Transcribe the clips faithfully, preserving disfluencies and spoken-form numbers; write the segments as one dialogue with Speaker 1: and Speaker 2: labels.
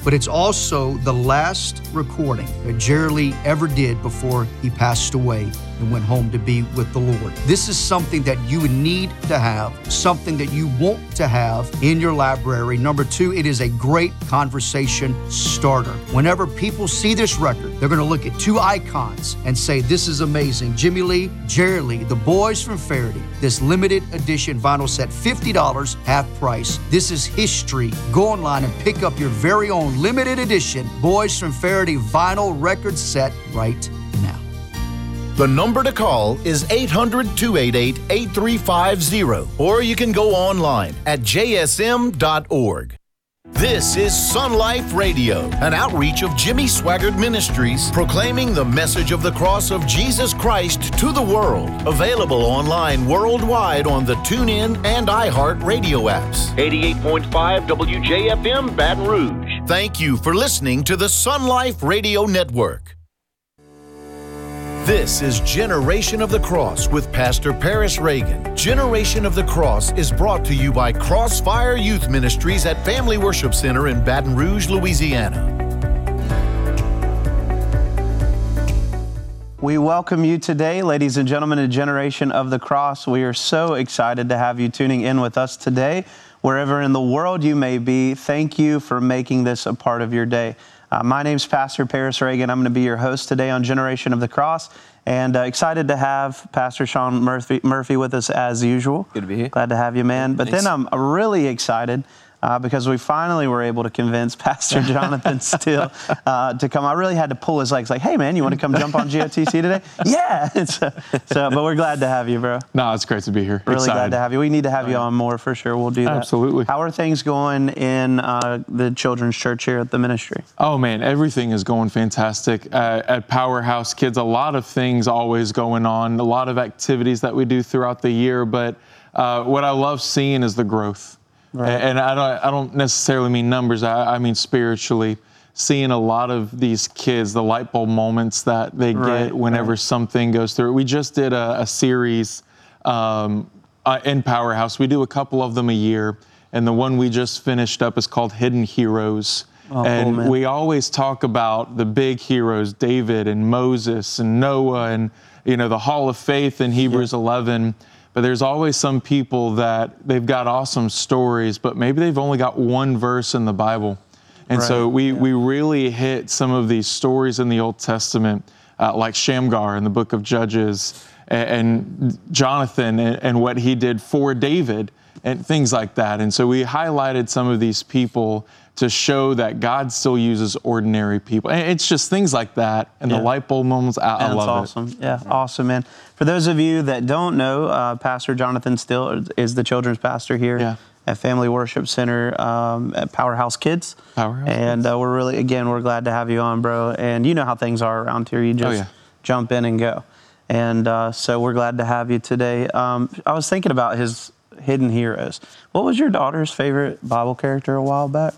Speaker 1: but it's also the last recording that Jerry Lee ever did before he passed away and went home to be with the Lord. This is something that you would need to have, something that you want to have in your library. Number two, it is a great conversation starter. Whenever people see this record, they're going to look at two icons and say, this is amazing. Jimmy Lee, Jerry Lee, the boys from Faraday. This limited edition vinyl set, fifty dollars, half price. This is history. Go online and pick up your very own limited edition Boys from Faraday vinyl record set right now.
Speaker 2: The number to call is eight hundred, two eight eight, eight three five zero, or you can go online at j s m dot org. This is Sun Life Radio, an outreach of Jimmy Swaggart Ministries, proclaiming the message of the cross of Jesus Christ to the world. Available online worldwide on the TuneIn and iHeart radio apps.
Speaker 3: eighty-eight point five W J F M Baton Rouge.
Speaker 2: Thank you for listening to the Sun Life Radio Network. This is Generation of the Cross with Pastor Paris Reagan. Generation of the Cross is brought to you by Crossfire Youth Ministries at Family Worship Center in Baton Rouge, Louisiana.
Speaker 4: We welcome you today, ladies and gentlemen, to Generation of the Cross. We are so excited to have you tuning in with us today. Wherever in the world you may be, thank you for making this a part of your day. Uh, my name's Pastor Paris Reagan. I'm going to be your host today on Generation of the Cross, and uh, excited to have Pastor Sean Murphy, Murphy with us as usual.
Speaker 5: Good to be here.
Speaker 4: Glad to have you, man. But
Speaker 5: Thanks.
Speaker 4: then I'm really excited uh, because we finally were able to convince Pastor Jonathan Steele uh, to come. I really had to pull his legs, like, hey, man, you want to come jump on G O T C today? Yeah. so, so, but we're glad to have you, bro.
Speaker 6: No, it's great to be here.
Speaker 4: Really
Speaker 6: Excited.
Speaker 4: glad to have you. We need to have you on more for sure. We'll do that.
Speaker 6: Absolutely.
Speaker 4: How are things going in uh, the children's church here at the ministry?
Speaker 6: Oh, man, everything is going fantastic. Uh, at Powerhouse Kids, a lot of things always going on, a lot of activities that we do throughout the year. But uh, what I love seeing is the growth. Right. And I don't, I don't necessarily mean numbers. I, I mean spiritually. Seeing a lot of these kids, the light bulb moments that they
Speaker 4: right,
Speaker 6: get whenever right. something goes through. We just did a, a series um, uh, in Powerhouse. We do a couple of them a year. And the one we just finished up is called Hidden Heroes. Oh, and cool, we always talk about the big heroes, David and Moses and Noah and, you know, the Hall of Faith in Hebrews yeah. eleven. But there's always some people that they've got awesome stories, but maybe they've only got one verse in the Bible. And right. so we, yeah. we really hit some of these stories in the Old Testament, uh, like Shamgar in the book of Judges, and, and Jonathan and, and what he did for David, and things like that. And so we highlighted some of these people to show that God still uses ordinary people. And it's just things like that, and yeah. the light bulb moments, I, I love
Speaker 4: awesome.
Speaker 6: it.
Speaker 4: Yeah, awesome, man. For those of you that don't know, uh, Pastor Jonathan Steele is the children's pastor here yeah. at Family Worship Center um, at Powerhouse Kids. Powerhouse And uh, we're really, again, we're glad to have you on, bro. And you know how things are around here. You just oh, yeah. jump in and go. And uh, so we're glad to have you today. Um, I was thinking about his Hidden Heroes. What was your daughter's favorite Bible character a while back?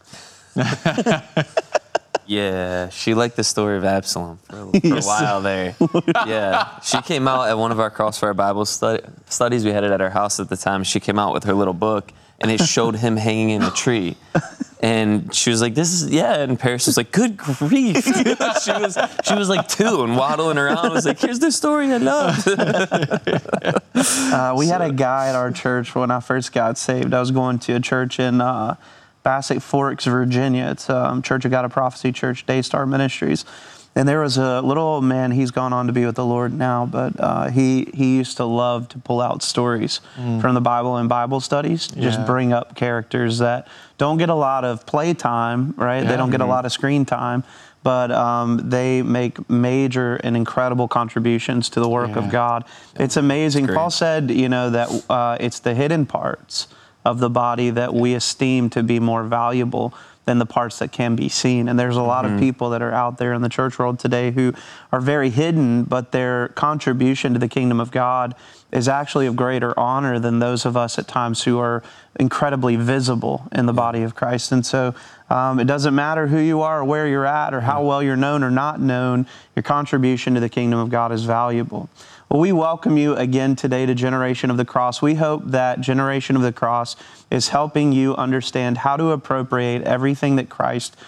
Speaker 5: Yeah, she liked the story of Absalom for a, for yes. a while there. Yeah, she came out at one of our Crossfire Bible stud- studies. We had it at our house at the time. She came out with her little book, and it showed him hanging in a tree. And she was like, "This is yeah." And Paris was like, "Good grief!" she was she was like two and waddling around. I was like, "Here's the story I love."
Speaker 4: uh, we so. had a guy at our church when I first got saved. I was going to a church in uh, Bassett Forks, Virginia. It's um, Church of God of Prophecy Church, Daystar Ministries. And there was a little old man, he's gone on to be with the Lord now, but uh, he, he used to love to pull out stories mm. from the Bible and Bible studies, yeah. just bring up characters that don't get a lot of play time, right? Yeah. They don't get a lot of screen time, but um, they make major and incredible contributions to the work yeah. of God. Yeah. It's amazing. Paul said, you know, that uh, it's the hidden parts of the body that we esteem to be more valuable than the parts that can be seen. And there's a lot mm-hmm. of people that are out there in the church world today who are very hidden, but their contribution to the kingdom of God is actually of greater honor than those of us at times who are incredibly visible in the body of Christ. And so um, it doesn't matter who you are or where you're at or how well you're known or not known, your contribution to the kingdom of God is valuable. Well, we welcome you again today to Generation of the Cross. We hope that Generation of the Cross is helping you understand how to appropriate everything that Christ